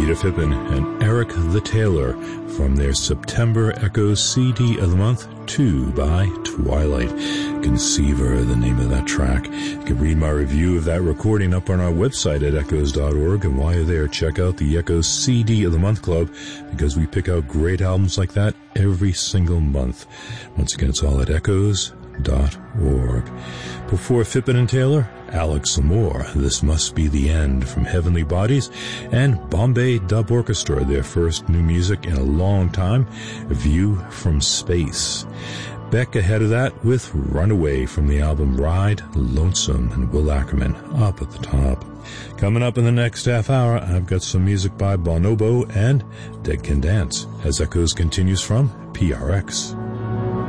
Peter Phippen and Eric the Tailor from their September Echoes CD of the Month, 2 by Twilight. Conceiver, the name of that track. You can read my review of that recording up on our website at echoes.org, and while you're there, check out the Echoes CD of the Month Club, because we pick out great albums like that every single month. Once again, it's all at echoes.org. Before Phippen and Taylor, Alex Moore, This Must Be the End from Heavenly Bodies, and Bombay Dub Orchestra, their first new music in a long time, A View from Space. Beck ahead of that with Runaway from the album Ride, Lonesome, and Will Ackerman up at the top. Coming up in the next half hour, I've got some music by Bonobo and Dead Can Dance as Echoes continues from PRX.